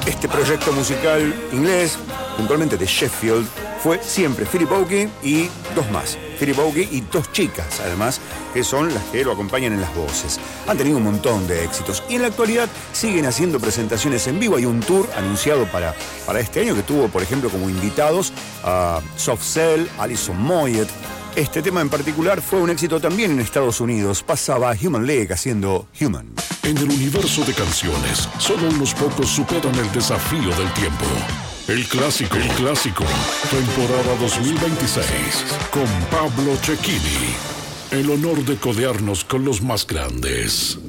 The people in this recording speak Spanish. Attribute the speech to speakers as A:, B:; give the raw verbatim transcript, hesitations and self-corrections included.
A: Este proyecto musical inglés, puntualmente de Sheffield, fue siempre Philip Oakey y dos más. Philip Oakey y dos chicas, además, que son las que lo acompañan en las voces. Han tenido un montón de éxitos y en la actualidad siguen haciendo presentaciones en vivo. Hay un tour anunciado para, para este año que tuvo, por ejemplo, como invitados a Soft Cell, Alison Moyet. Este tema en particular fue un éxito también en Estados Unidos. Pasaba Human League haciendo Human.
B: En el universo de canciones, solo unos pocos superan el desafío del tiempo. El clásico, el clásico, temporada dos mil veintiséis, con Pablo Cecchini. El honor de codearnos con los más grandes.